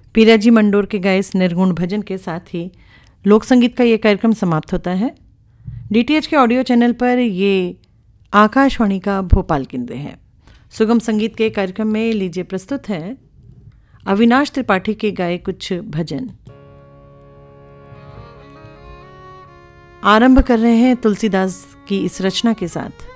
पीराजी मंडोर के गाए इस निर्गुण भजन के साथ ही लोक संगीत का ये कार्यक्रम समाप्त होता है। डीटीएच के ऑडियो चैनल पर ये आकाशवाणी का भोपाल केंद्र है। सुगम संगीत के कार्यक्रम में लीजिए प्रस्तुत है अविनाश त्रिपाठी के गाए कुछ भजन। आरंभ कर रहे हैं तुलसीदास की इस रचना के साथ।